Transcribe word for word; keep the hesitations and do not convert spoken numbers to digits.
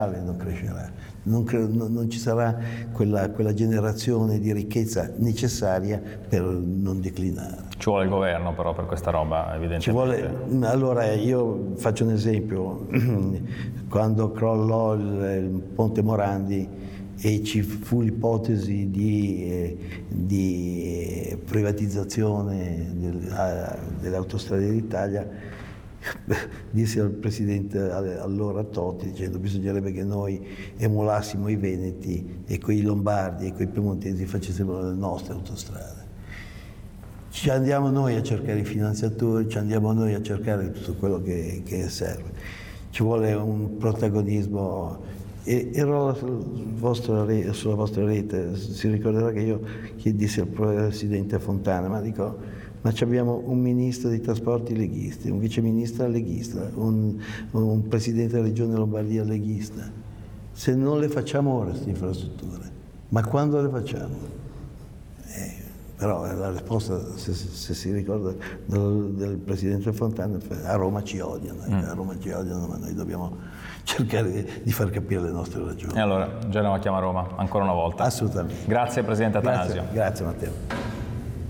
non crescerà, non, cre- non ci sarà quella, quella generazione di ricchezza necessaria per non declinare. Ci vuole il governo però per questa roba, evidentemente. Ci vuole, allora io faccio un esempio, quando crollò il, il Ponte Morandi e ci fu l'ipotesi di, eh, di privatizzazione del, delle autostrade d'Italia, dissi al presidente allora Totti, dicendo bisognerebbe che noi emulassimo i veneti e quei lombardi e quei piemontesi facessero le nostre autostrade. Ci andiamo noi a cercare i finanziatori, ci andiamo noi a cercare tutto quello che, che serve. Ci vuole un protagonismo. E, ero sul vostro, sulla vostra rete, si ricorderà che io dissi al presidente Fontana, ma dico, ma abbiamo un ministro dei trasporti leghisti, un viceministro leghista, un, un presidente della regione Lombardia leghista. Se non le facciamo ora queste infrastrutture, ma quando le facciamo? Eh, però la risposta, se, se si ricorda del, del presidente Fontana, a Roma ci odiano, mm. a Roma ci odiano, ma noi dobbiamo cercare di far capire le nostre ragioni. E allora Genova chiama Roma ancora una volta. Assolutamente. Grazie Presidente Attanasio. Grazie, grazie Matteo.